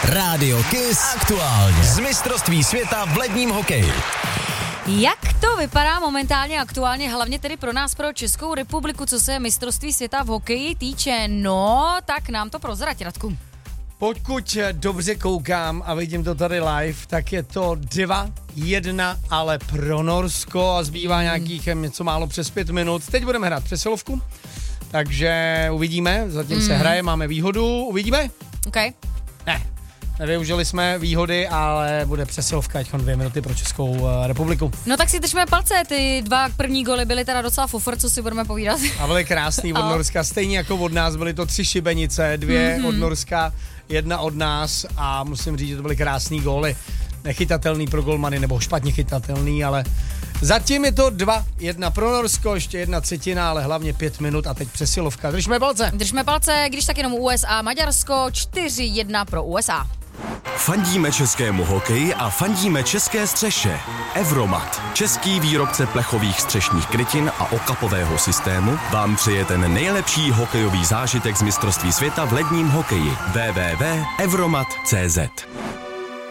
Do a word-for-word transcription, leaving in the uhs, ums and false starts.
Rádio Kiss aktuálně z mistrovství světa v ledním hokeji. Jak to vypadá momentálně aktuálně, hlavně tedy pro nás, pro Českou republiku, co se mistrovství světa v hokeji týče? No, tak nám to prozrať, Radku. Pokud dobře koukám a vidím to tady live, tak je to dva jedna, ale pro Norsko a zbývá nějakých něco málo přes pět minut. Teď budeme hrát přesilovku, takže uvidíme, zatím mm. se hraje, máme výhodu, uvidíme? OK. Ne, nevyužili jsme výhody, ale bude přesilovka, teď dvě minuty pro Českou republiku. No tak si držíme palce, ty dva první goly byly teda docela fufr, co si budeme povídat. A byly krásný od Norska, stejně jako od nás, byly to tři šibenice, dvě mm-hmm. od Norska, jedna od nás a musím říct, že to byly krásný góly. Nechytatelný pro golmany, nebo špatně chytatelný, ale zatím je to dva jedna pro Norsko, ještě jedna třetina, ale hlavně pět minut a teď přesilovka. Držme palce. Držme palce, když tak jenom U S A, Maďarsko, čtyři jedna pro U S A. Fandíme českému hokeji a fandíme české střeše. Evromat, český výrobce plechových střešních krytin a okapového systému, vám přeje ten nejlepší hokejový zážitek z mistrovství světa v ledním hokeji. w w w tečka evromat tečka cé zet